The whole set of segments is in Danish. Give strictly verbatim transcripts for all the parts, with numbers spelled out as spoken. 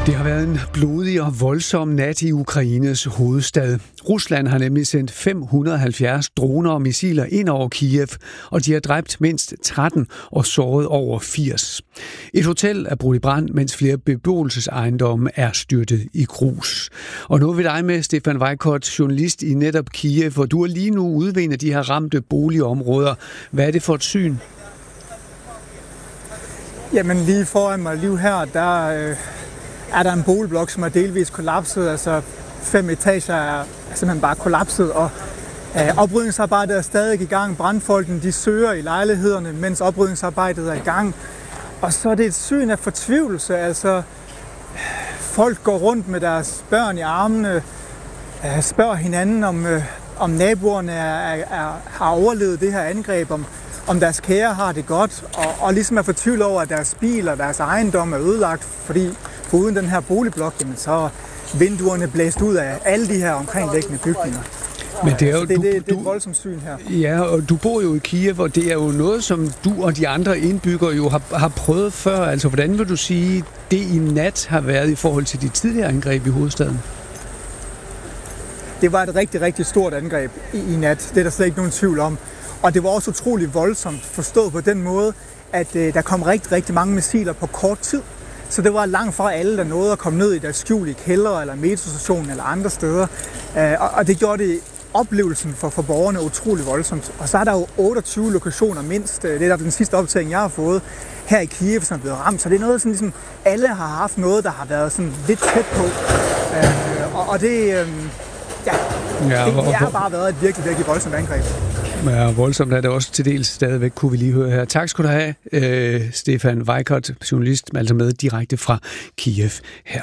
Det har været en blodig og voldsom nat i Ukraines hovedstad. Rusland har nemlig sendt fem hundrede og halvfjerds droner og missiler ind over Kiev, og de har dræbt mindst tretten og såret over firs. Et hotel er brudt i brand, mens flere beboelsesejendomme er styrtet i grus. Og nu er vi dig med, Stefan Weikert, journalist i netop Kiev, hvor du er lige nu ude ved en af de her ramte boligområder. Hvad er det for et syn? Jamen lige foran mig, lige her, der øh, er der en boligblok, som er delvis kollapset. Altså fem etager er simpelthen bare kollapset, og øh, oprydningsarbejdet er stadig i gang. Brandfolkene, de søger i lejlighederne, mens oprydningsarbejdet er i gang. Og så er det et syn af fortvivlelse. Altså folk går rundt med deres børn i armene, øh, spørger hinanden, om, øh, om naboerne er, er, har overlevet det her angreb, om om deres kære har det godt, og, og ligesom er fortvivlet over, at deres bil og deres ejendom er ødelagt, fordi foruden den her boligblok, jamen, så er vinduerne blæst ud af alle de her omkringliggende bygninger. Men det er jo, det, du, det, det er du, et voldsomt syn her. Ja, og du bor jo i Kiev, og det er jo noget, som du og de andre indbyggere jo har, har prøvet før. Altså, hvordan vil du sige, det i nat har været i forhold til de tidligere angreb i hovedstaden? Det var et rigtig, rigtig stort angreb i, i nat. Det er der slet ikke nogen tvivl om. Og det var også utrolig voldsomt forstået på den måde, at øh, der kom rigtig, rigtig mange missiler på kort tid. Så det var langt fra alle, der nåede at komme ned i deres skjul i kældre eller metrostationen eller andre steder. Øh, og, og det gjorde det oplevelsen for, for borgerne utrolig voldsomt. Og så er der jo otteogtyve lokationer mindst. Det er der den sidste optagning, jeg har fået her i Kiev, som er blevet ramt. Så det er noget, sådan ligesom alle har haft noget, der har været sådan lidt tæt på. Øh, og, og det, øh, ja, ja, det, det har bare været et virkelig, virkelig voldsomt angreb. Ja, voldsomt er det også til dels stadigvæk, kunne vi lige høre her. Tak skal du have, øh, Stefan Weikert, journalist, altså med direkte fra Kiev her.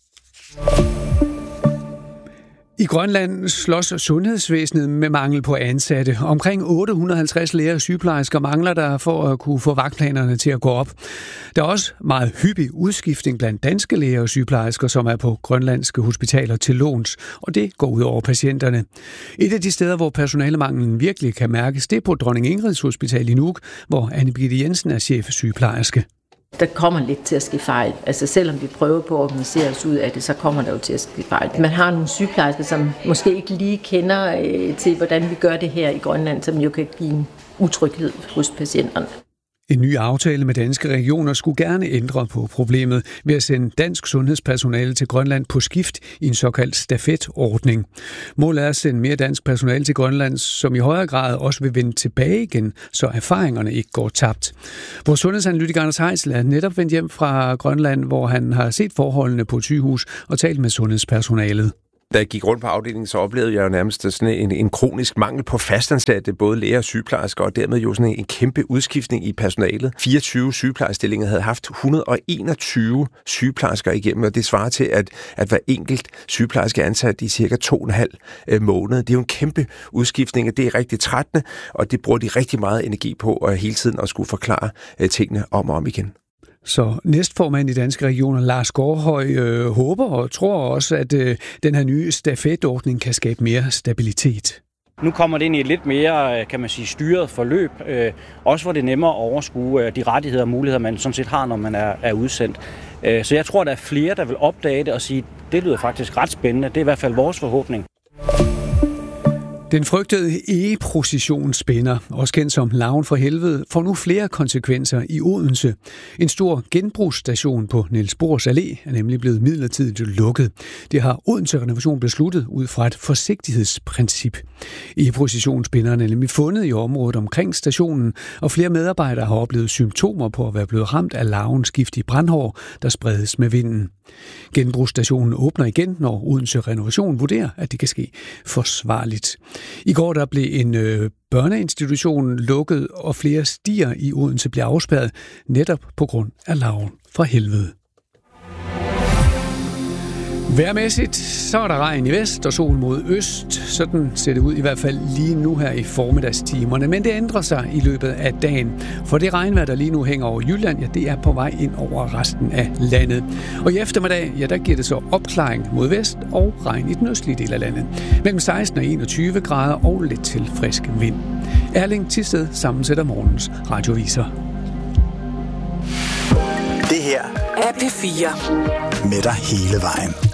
I Grønland slås sundhedsvæsenet med mangel på ansatte. Omkring otte hundrede og halvtreds læger og sygeplejersker mangler der for at kunne få vagtplanerne til at gå op. Der er også meget hyppig udskiftning blandt danske læger og sygeplejersker, som er på grønlandske hospitaler til låns, og det går ud over patienterne. Et af de steder, hvor personalemanglen virkelig kan mærkes, det er på Dronning Ingrids Hospital i Nuuk, hvor Anne Birgitte Jensen er chef sygeplejerske. Der kommer lidt til at ske fejl. Altså selvom vi prøver på at organisere os ud af det, så kommer der jo til at ske fejl. Man har nogle sygeplejersker, som måske ikke lige kender øh, til, hvordan vi gør det her i Grønland, som jo kan give en utryghed hos patienterne. En ny aftale med danske regioner skulle gerne ændre på problemet ved at sende dansk sundhedspersonale til Grønland på skift i en såkaldt stafetordning. Målet er at sende mere dansk personale til Grønland, som i højere grad også vil vende tilbage igen, så erfaringerne ikke går tabt. Vores sundhedsanalytiker Anders Heisel er netop vendt hjem fra Grønland, hvor han har set forholdene på et sygehus og talt med sundhedspersonalet. Da jeg gik rundt på afdelingen, så oplevede jeg jo nærmest sådan en, en kronisk mangel på fastansatte, både læger og sygeplejersker, og dermed jo sådan en, en kæmpe udskiftning i personalet. fireogtyve sygeplejerstillinger havde haft et hundrede og enogtyve sygeplejersker igennem, og det svarer til, at, at hver enkelt sygeplejerske er ansat i cirka to og en halv øh, måned. Det er jo en kæmpe udskiftning, og det er rigtig trættende, og det bruger de rigtig meget energi på, og hele tiden at skulle forklare øh, tingene om og om igen. Så næstformand i Danske Regioner, Lars Gårdhøj, øh, håber og tror også, at øh, den her nye stafetordning kan skabe mere stabilitet. Nu kommer det ind i et lidt mere, kan man sige, styret forløb, øh, også hvor det er nemmere at overskue øh, de rettigheder og muligheder, man sådan set har, når man er, er udsendt. Øh, så jeg tror, der er flere, der vil opdage det og sige, det lyder faktisk ret spændende. Det er i hvert fald vores forhåbning. Den frygtede e-processionsspænder, også kendt som Larven fra Helvede, får nu flere konsekvenser i Odense. En stor genbrugsstation på Niels Bohrs Allé er nemlig blevet midlertidigt lukket. Det har Odense Renovation besluttet ud fra et forsigtighedsprincip. E-processionsspænderne er nemlig fundet i området omkring stationen, og flere medarbejdere har oplevet symptomer på at være blevet ramt af larvens giftige brandhår, der spredes med vinden. Genbrugsstationen åbner igen, når Odense Renovation vurderer, at det kan ske forsvarligt. I går der blev en øh, børneinstitution lukket, og flere stier i Odense blev afspærret netop på grund af larven fra helvede. Vejrmæssigt, så er der regn i vest og sol mod øst. Sådan ser det ud i hvert fald lige nu her i formiddagstimerne. Men det ændrer sig i løbet af dagen. For det regnvejr, der lige nu hænger over Jylland, ja, det er på vej ind over resten af landet. Og i eftermiddag, ja, der giver det så opklaring mod vest og regn i den østlige del af landet. Mellem seksten og enogtyve grader og lidt til frisk vind. Erling Thisted sammensætter morgens radioviser. Det her er P fire. Med dig hele vejen.